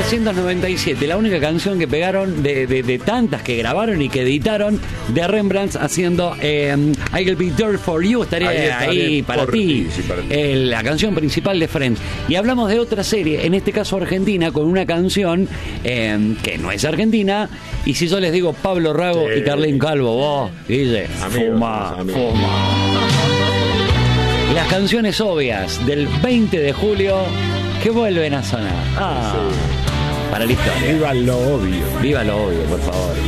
1997, la única canción que pegaron de tantas que grabaron y que editaron de Rembrandt haciendo I'll Be There For You, estaría ahí para ti, sí, para ti. La canción principal de Friends. Y hablamos de otra serie, en este caso argentina, con una canción que no es argentina. Y si yo les digo Pablo Rago y Carlín Calvo, vos, Guille, fuma. Las canciones obvias del 20 de julio que vuelven a sonar. Para la historia. Viva lo obvio. Viva lo obvio, por favor.